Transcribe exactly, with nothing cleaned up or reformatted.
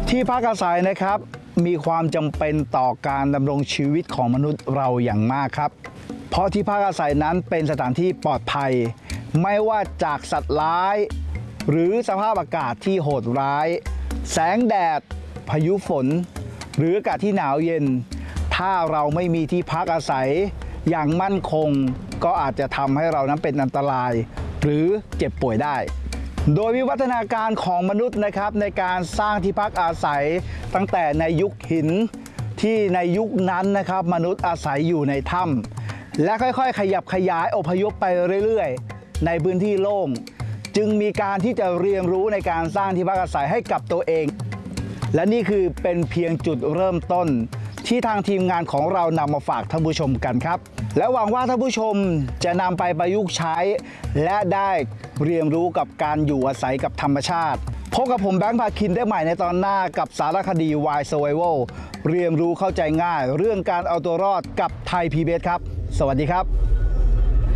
ที่พักอาศัยนะครับมีความจำเป็นต่อการดำรงชีวิตของมนุษย์เราอย่างมากครับเพราะที่พักอาศัยนั้นเป็นสถานที่ปลอดภัยไม่ว่าจากสัตว์ร้ายหรือสภาพอากาศที่โหดร้ายแสงแดดพายุฝนหรืออากาศที่หนาวเย็นถ้าเราไม่มีที่พักอาศัยอย่างมั่นคงก็อาจจะทำให้เรานั้นเป็นอันตรายหรือเจ็บป่วยได้โดยวิวัฒนาการของมนุษย์นะครับในการสร้างที่พักอาศัยตั้งแต่ในยุคหินที่ในยุคนั้นนะครับมนุษย์อาศัยอยู่ในถ้ำและค่อยๆขยับขยายอพยพไปเรื่อยๆในพื้นที่โล่งจึงมีการที่จะเรียนรู้ในการสร้างที่พักอาศัยให้กับตัวเองและนี่คือเป็นเพียงจุดเริ่มต้นที่ทางทีมงานของเรานำมาฝากท่านผู้ชมกันครับและหวังว่าท่านผู้ชมจะนำไปประยุกต์ใช้และได้เรียนรู้กับการอยู่อาศัยกับธรรมชาติพบกับผมแบงค์พาคินได้ใหม่ในตอนหน้ากับสารคดี Wild Survival เรียนรู้เข้าใจง่ายเรื่องการเอาตัวรอดกับไทย พี บี เอส ครับสวัสดีครับ